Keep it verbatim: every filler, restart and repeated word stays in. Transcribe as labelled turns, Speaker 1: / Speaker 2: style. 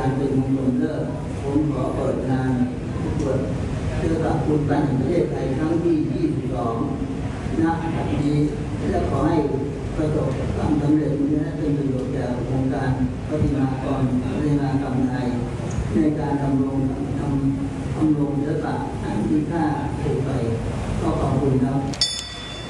Speaker 1: การเป็นมงคลเลิกผมขอเปิดงานประกวดเพื่อกับคุณปันแห่งประเทศไทยครั้งที่ยี่สิบสองณบัดนี้และขอให้ประสบความสำเร็จและเป็นประโยชน์แก่โครงการปฏิมากรพัฒนากรรมไทยในการดำรงทำดำรงศิลปะอันมีค่าสืบไปก็ขอบคุณครับ